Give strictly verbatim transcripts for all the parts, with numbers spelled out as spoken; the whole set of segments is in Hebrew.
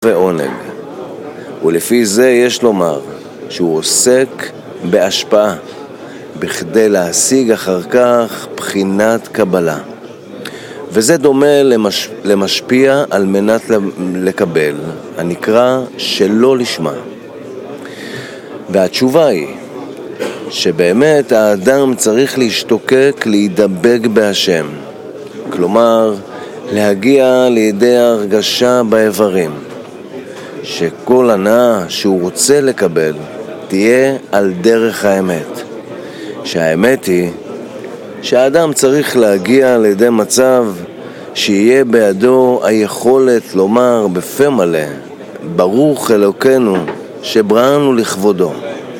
ועונג, ולפי זה יש לומר שהוא עוסק בהשפעה בכדי להשיג אחר כך בחינת קבלה, וזה דומה למש... למשפיע על מנת לקבל, הנקרא שלא לשמה. והתשובה היא שבאמת האדם צריך להשתוקק להידבק בהשם, כלומר להגיע לידי הרגשה באיברים, שכל הנאה שהוא רוצה לקבל תהיה על דרך האמת, שהאמת היא שהאדם צריך להגיע לידי מצב שיהיה בידו היכולת לומר בפה מלא ברוך אלוקינו שבראנו לכבודו.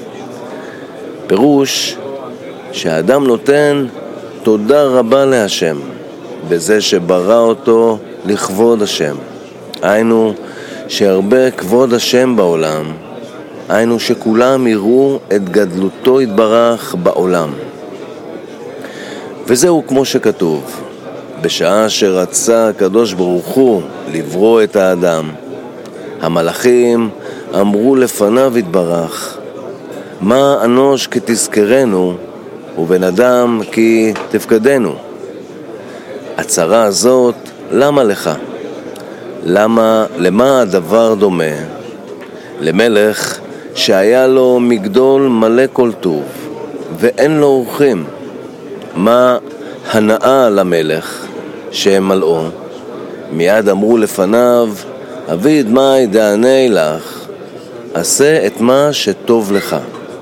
פירוש שהאדם נותן תודה רבה להשם בזה שברא אותו לכבוד השם, היינו שהרבה כבוד השם בעולם, היינו שכולם יראו את גדלותו יתברך בעולם. וזהו כמו שכתוב, בשעה שרצה הקדוש ברוך הוא לברוא את האדם, המלאכים אמרו לפניו יתברך, מה אנוש כי תזכרנו ובן אדם כי תפקדנו. הצרה הזאת למה לך? למה, למה הדבר דומה? למלך שהיה לו מגדול מלא כל טוב ואין לו אורחים. מה הנאה למלך שהם מלאו? מיד אמרו לפניו, אביד מאי דעני לך, עשה את מה שטוב לך.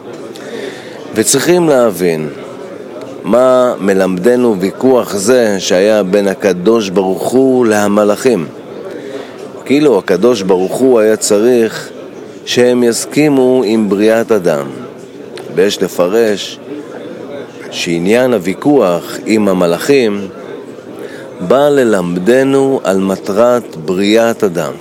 וצריכים להבין מה מלמדנו ויכוח זה שהיה בין הקדוש ברוך הוא להמלאכים. כאילו הקדוש ברוך הוא היה צריך שהם יסכימו עם בריאת אדם, ויש לפרש שעניין הוויכוח עם המלאכים בא ללמדנו על מטרת בריאת אדם,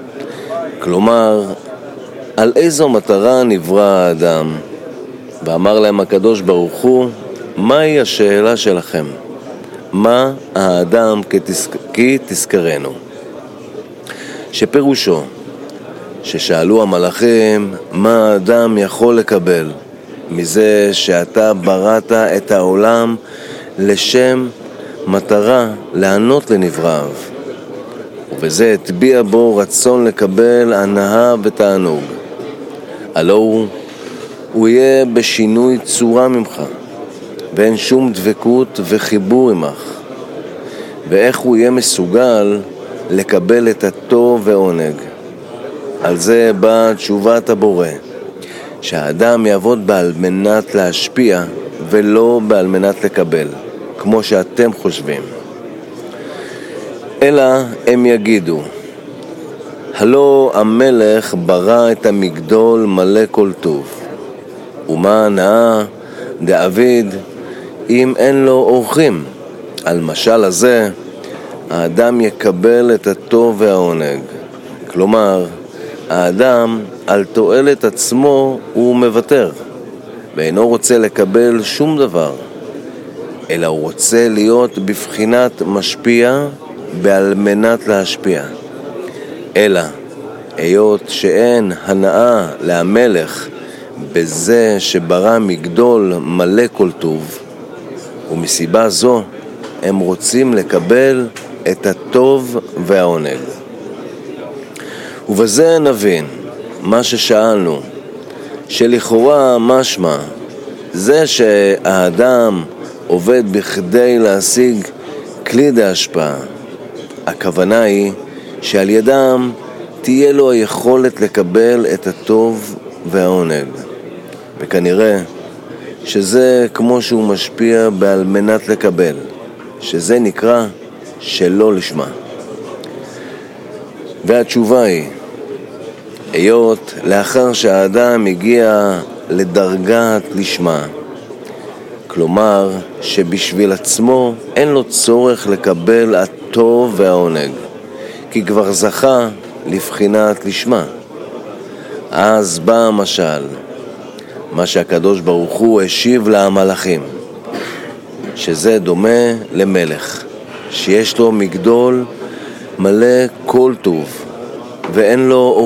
כלומר על איזו מטרה נברא האדם. ואמר להם הקדוש ברוך הוא, מהי השאלה שלכם? מה האדם כי תזכרנו? שפירושו ששאלו המלאכים מה האדם יכול לקבל מזה שאתה בראת את העולם לשם מטרה לענות לנבראיו, ובזה הטביע בו רצון לקבל הנאה ותענוג. הלא הוא, הוא יהיה בשינוי צורה ממך, ואין שום דבקות וחיבור עמך. ואיך הוא יהיה מסוגל לקבל את הטוב ועונג? על זה באה תשובת הבורא, שהאדם יעבוד בעל מנת להשפיע ולא בעל מנת לקבל, כמו שאתם חושבים. אלא הם יגידו, הלא המלך ברא את המגדול מלא כל טוב, ומה הנאה דאביד אם אין לו אורחים? על משל הזה האדם יקבל את הטוב והעונג, כלומר האדם על תועלת עצמו הוא מוותר, ואינו רוצה לקבל שום דבר, אלא הוא רוצה להיות בבחינת משפיע בעל מנת להשפיע. אלא היות שאין הנאה להמלך בזה שברא מגדול מלא כל טוב, ומסיבה זו הם רוצים לקבל את הטוב והעונג. ובזה נבין מה ששאלנו, שלכאורה משמע זה שהאדם עובד בכדי להשיג כלי דהשפעה. הכוונה היא שעל ידם תהיה לו היכולת לקבל את הטוב והעונג, וכנראה שזה כמו שהוא משפיע בעל מנת לקבל, שזה נקרא שלא לשמה. והתשובה היא, היות לאחר שהאדם הגיע לדרגת לשמה, כלומר שבשביל עצמו אין לו צורך לקבל הטוב והעונג, כי כבר זכה לבחינת לשמה, אז בא המשל, מה שהקדוש ברוך הוא השיב למלאכים, שזה דומה למלך שיש לו מגדול מלא כל טוב, ואין לו